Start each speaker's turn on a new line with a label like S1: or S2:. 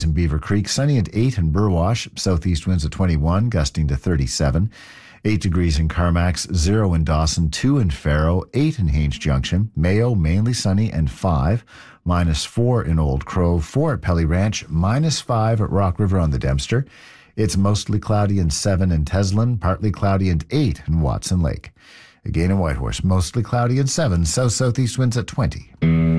S1: in Beaver Creek, sunny at 8 in Burwash, southeast winds at 21, gusting to 37. 8 degrees in Carmax, 0 in Dawson, 2 in Faro, 8 in Haines Junction, Mayo, mainly sunny, and 5. -4 in Old Crow, 4 at Pelly Ranch, -5 at Rock River on the Dempster. It's mostly cloudy and 7 in Teslin, partly cloudy and 8 in Watson Lake. Again in Whitehorse, mostly cloudy and 7, south-southeast winds at 20.